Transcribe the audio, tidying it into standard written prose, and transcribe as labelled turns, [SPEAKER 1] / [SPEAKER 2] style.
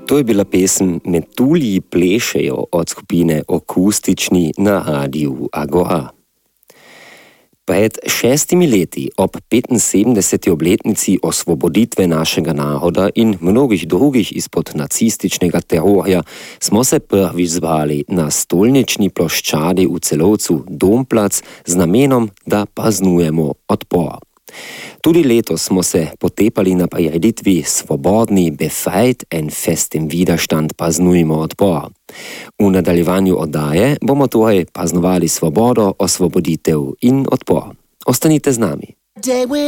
[SPEAKER 1] To je bila pesem Metulji plešejo od skupine Akustični na radiju Agora. Pred 6 leti, ob 75. obletnici osvoboditve našega naroda in mnogih drugih izpod nacističnega terorja, smo se prvič zbrali na stolnični ploščadi v Celovcu Domplac z namenom, da praznujemo odpor. Tudi letos smo se potepali na prireditvi Svobodni befreit en festem Widerstand praznujmo odpor. V nadaljevanju oddaje bomo torej praznovali svobodo, osvoboditev in odpor. Ostanite z nami.